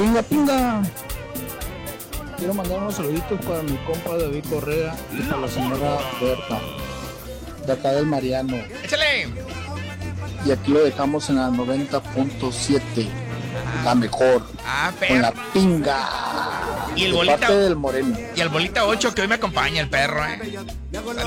Pinga, pinga. Quiero mandar unos saluditos para mi compa David Correa y para la señora Berta, de acá del Mariano. ¡Échale! Y aquí lo dejamos en la 90.7, la mejor, con la pinga. Y el de bolita parte del Moreno. Y el bolita 8 que hoy me acompaña el perro,